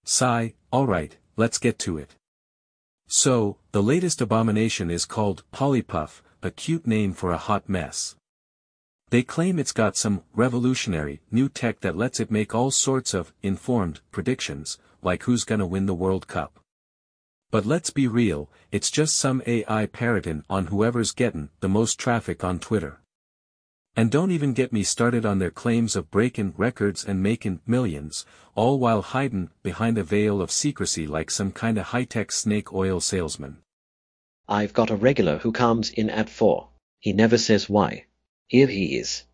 Sigh, alright, let's get to it. So, the latest abomination is called Polypuff, a cute name for a hot mess. They claim it's got some revolutionary new tech that lets it make all sorts of informed predictions, like who's gonna win the World Cup. But let's be real, it's just some AI parroting on whoever's getting the most traffic on Twitter. And don't even get me started on their claims of breaking records and making millions, all while hiding behind a veil of secrecy like some kinda high-tech snake oil salesman. I've got a regular who comes in at 4. He never says why. Here he is.